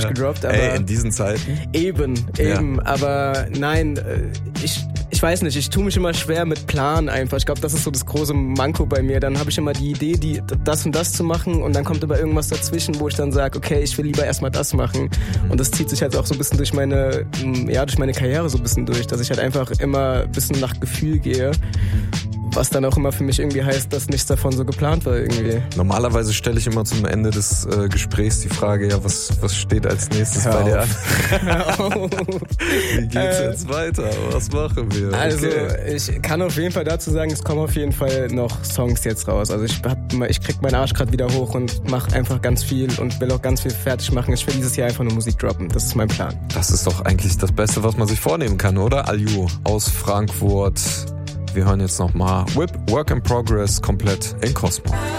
gedroppt. Aber Ey, in diesen Zeiten. Eben. Ja. Aber nein, ich weiß nicht, ich tue mich immer schwer mit Plan einfach. Ich glaube, das ist so das große Manko bei mir. Dann habe ich immer die Idee, das und das zu machen und dann kommt aber irgendwas dazwischen, wo ich dann sage, okay, ich will lieber erstmal das machen. Und das zieht sich halt auch so ein bisschen durch meine Karriere so ein bisschen durch, dass ich halt einfach immer ein bisschen nach Gefühl gehe. Was dann auch immer für mich irgendwie heißt, dass nichts davon so geplant war irgendwie. Normalerweise stelle ich immer zum Ende des Gesprächs die Frage, ja, was steht als nächstes bei dir an? Wie geht's jetzt weiter? Was machen wir? Also Okay. ich kann auf jeden Fall dazu sagen, es kommen auf jeden Fall noch Songs jetzt raus. Also ich krieg meinen Arsch gerade wieder hoch und mache einfach ganz viel und will auch ganz viel fertig machen. Ich will dieses Jahr einfach nur Musik droppen. Das ist mein Plan. Das ist doch eigentlich das Beste, was man sich vornehmen kann, oder? Alju aus Frankfurt. Wir hören jetzt nochmal Whip, Work in Progress, komplett in Cosmo.